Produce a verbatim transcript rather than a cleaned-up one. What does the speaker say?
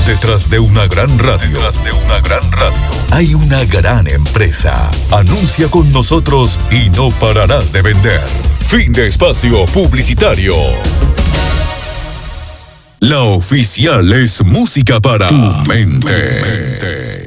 Detrás de una gran radio. Detrás de una gran radio. Hay una gran empresa. Anuncia con nosotros y no pararás de vender. Fin de espacio publicitario. La oficial es música para tu mente.